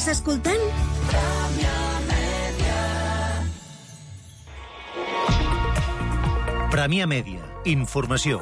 Estàs escoltant? Premià Mèdia. Informació.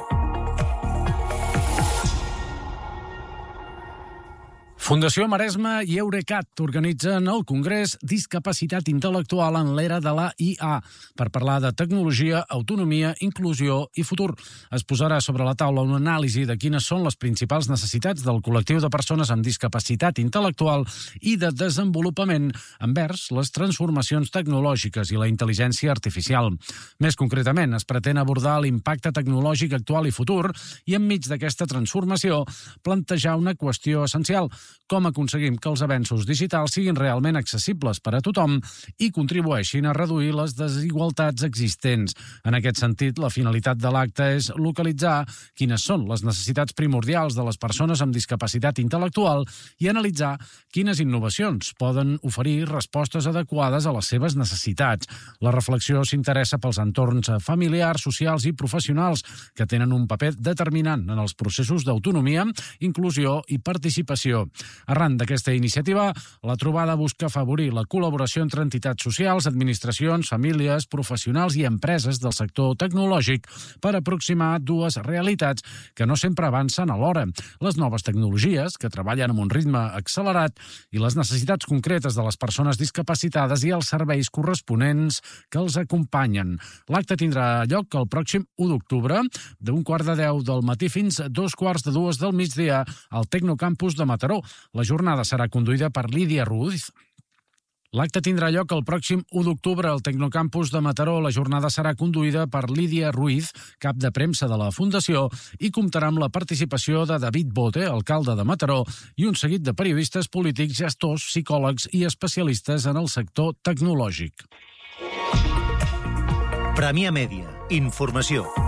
Fundació Maresme i Eurecat organitzen el Congrés Discapacitat Intel·lectual en l'era de la IA per parlar de tecnologia, autonomia, inclusió i futur. Es posarà sobre la taula una anàlisi de quines són les principals necessitats del col·lectiu de persones amb discapacitat intel·lectual i de desenvolupament envers les transformacions tecnològiques i la intel·ligència artificial. Més concretament, es pretén abordar l'impacte tecnològic actual i futur i enmig d'aquesta transformació plantejar una qüestió essencial: com aconseguim que els avenços digitals siguin realment accessibles per a tothom i contribueixin a reduir les desigualtats existents. En aquest sentit, la finalitat de l'acte és localitzar quines són les necessitats primordials de les persones amb discapacitat intel·lectual i analitzar quines innovacions poden oferir respostes adequades a les seves necessitats. La reflexió s'interessa pels entorns familiars, socials i professionals que tenen un paper determinant en els processos d'autonomia, inclusió i participació. Arran d'aquesta iniciativa, la trobada busca afavorir la col·laboració entre entitats socials, administracions, famílies, professionals i empreses del sector tecnològic per aproximar dues realitats que no sempre avancen alhora: les noves tecnologies, que treballen amb un ritme accelerat, i les necessitats concretes de les persones discapacitades i els serveis corresponents que els acompanyen. L'acte tindrà lloc el pròxim 1 d'octubre, d'un 11:45 del matí fins 2:45 del migdia, al Tecnocampus de Mataró. La jornada serà conduïda per Lídia Ruiz. L'acte tindrà lloc el pròxim 1 d'octubre al Tecnocampus de Mataró. La jornada serà conduïda per Lídia Ruiz, cap de premsa de la Fundació, i comptarà amb la participació de David Bote, alcalde de Mataró, i un seguit de periodistes, polítics, gestors, psicòlegs i especialistes en el sector tecnològic. Premià Mèdia. Informació.